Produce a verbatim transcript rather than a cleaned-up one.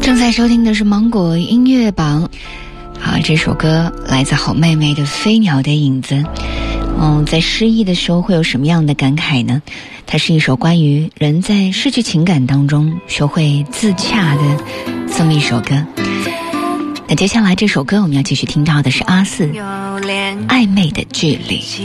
正在收听的是芒果音乐榜。好，这首歌来自好妹妹的《飞鸟的影子》。嗯，在失意的时候会有什么样的感慨呢？它是一首关于人在失去情感当中学会自洽的这么一首歌。那接下来这首歌我们要继续听到的是阿四《暧昧的距离》。